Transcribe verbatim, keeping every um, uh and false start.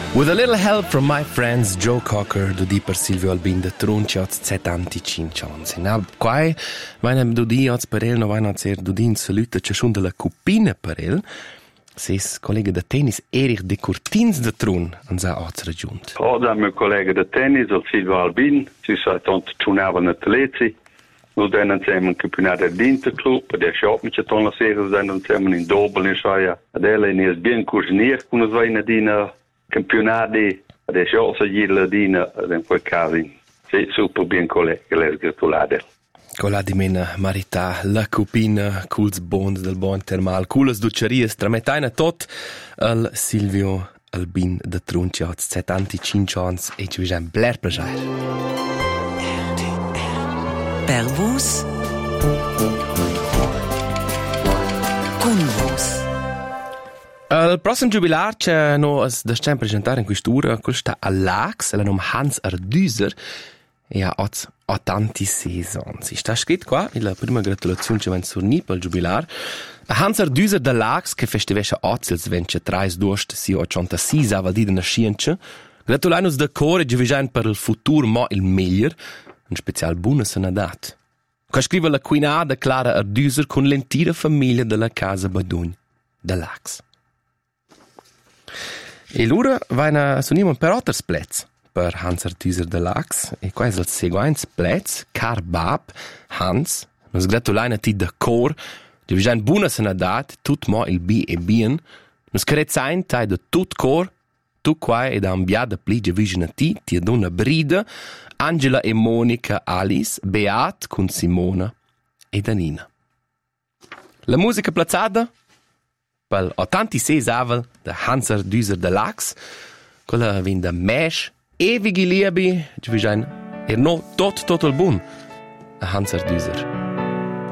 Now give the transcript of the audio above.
With a little help from my friends Joe Cocker, dudi per Silvio Albin de Truncioz settantacinque ans. E na, quai, vainem dudi oz per el, no vain oz er dudi in saluta c'è schon de la cupina per el. Ses collega de tennis Erich de Curtins de Trun ans ha oz raggiunt. Oda mio collega de tennis, il Silvio Albin, si sa tant tunava na Telezi. Nu den insieme un campionato d'Interclub, der schaut mich ton la sera den insieme in Dobel in Schaia. Adele ne is bien coordiniert, kun es vaina dina campionati, der schaut sa jila dina den quel caso. Sì, super bien collega, le gratulade. Cola di mena marità, la cupina, culs bond del bon termal, culas duceries, trametaina tot, al Silvio Albin de Truncioz settantacinque ans, e ci vediamo bler plagiare. Per vos, con vos. Il prossimo jubilar c'è no es da presentare in quest'ora, quel sta all'Ax, la nom Hans Ardüser, e ha ottantasei anni. Sta scritto qua, la prima gratulazione ci va in surni per il jubilar. Hans Ardüser dall'Ax, che festivesce ozzels vence trais dost, si ottantasei a valida na scienza. Gratulanus da core, ci vigian per il futuro mo il meglio, un special buona senadat. Qua scrive la quinada Clara Ardüser con l'intera famiglia della casa Badugn dall'Ax. E l'ora va a sunire per otters plets per Hans Ardüser dall'Ax, e qua è il seguente plets, car bab, Hans, nos gratulaina ti da cor, di vigian buona senadat, tut mo il bi e bien, nos carezzain tai da tut cor, tu qua ed ambiada plige vigina ti, ti ad una brida, Angela e Monica Alice, Beat con Simona e Danina. La musica plazzata per ottantasei avel de Hans Ardüser dall'Ax, quella vin da Mesh e Vigiliebi, ci vigian er no tot tot il bun a Hans Ardüser.